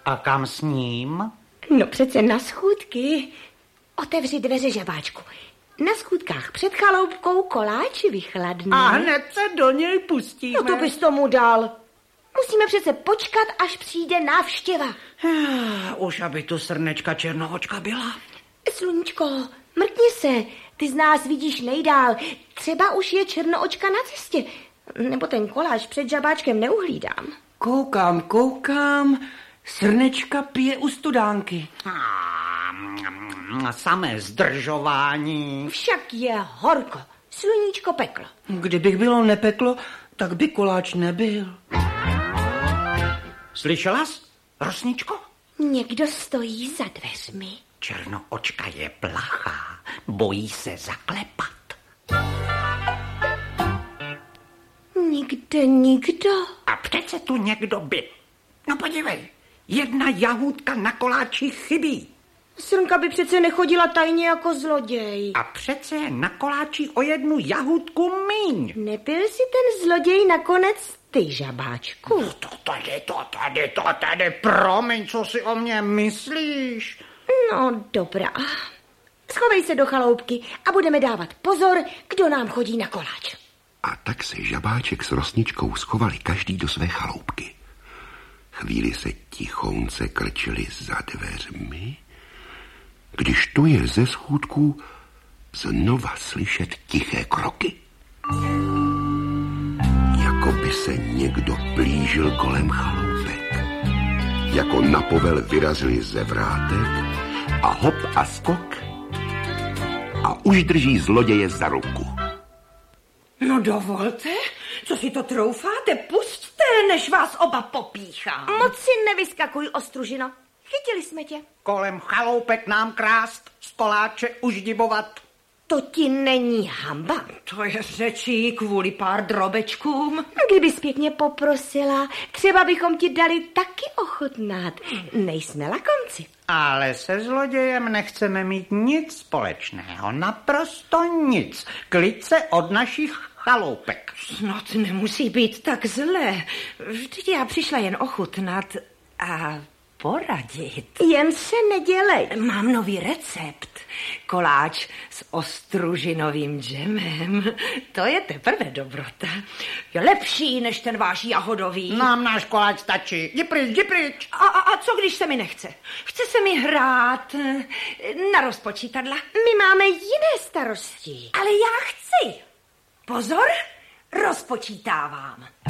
A kam s ním? No přece na schůdky. Otevři dveře, žabáčku. Na schůdkách před chaloupkou koláč vychladne. A hned se do něj pustíme. No to bys tomu dal. Musíme přece počkat, až přijde návštěva. Už aby tu srnečka černoočka byla. Sluníčko, mrkni se. Ty z nás vidíš nejdál. Třeba už je černoočka na cestě. Nebo ten koláč před žabáčkem neuhlídám. Koukám. Srnečka pije u studánky. Samé zdržování. Však je horko. Sluníčko peklo. Kdybych bylo nepeklo, tak by koláč nebyl. Slyšela jsi, Rosničko? Někdo stojí za dveřmi. Černoočka je plachá, bojí se zaklepat. Nikdo. A přece tu někdo byl. No podívej, jedna jahůdka na koláči chybí. Srnka by přece nechodila tajně jako zloděj. A přece je na koláči o jednu jahůdku míň. Nebyl si ten zloděj nakonec ty, žabáčku? No to tady, promiň, co si o mě myslíš? No, dobrá. Schovej se do chaloupky a budeme dávat pozor, kdo nám chodí na koláč. A tak se žabáček s Rosničkou schovali každý do své chaloupky. Chvíli se tichounce krčili za dveřmi, když tu je ze schůdků znova slyšet tiché kroky. Jako by se někdo plížil kolem chaloupek. Jako na povel vyrazili ze vrátek a hop a skok a už drží zloděje za ruku. No dovolte, co si to troufáte, pusťte, než vás oba popíchám. Moc si nevyskakuj, ostružino. Chytili jsme tě. Kolem chaloupek nám krást, z koláče už dibovat. To ti není hamba. To je řečí kvůli pár drobečkům. Kdybys pěkně poprosila, třeba bychom ti dali taky ochutnat. Nejsme lakomci. Ale se zlodějem nechceme mít nic společného, naprosto nic. Klid se od našich chaloupek. Snad nemusí být tak zlé. Vždyť já přišla jen ochutnat a poradit. Jen se nedělej. Mám nový recept. Koláč s ostružinovým džemem. To je teprve dobrota. Je lepší než ten váš jahodový. Nám náš koláč stačí. Jdi pryč. A co když se mi nechce? Chce se mi hrát na rozpočítadla. My máme jiné starosti. Ale já chci. Pozor, rozpočítávám.